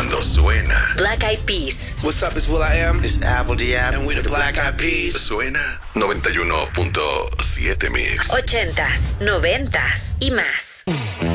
cuando suena. Black Eyed Peas. What's up, it's will.i.am. It's Apple Diab. And we the Black Eyed Peas. Suena 91.7 Mix. 80s, 90s y más.